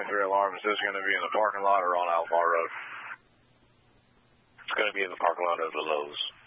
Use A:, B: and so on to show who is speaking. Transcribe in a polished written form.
A: 3 alarm. Is this going to be in the parking lot or on Alpar Road?
B: It's going to be in the parking lot of the Lowe's.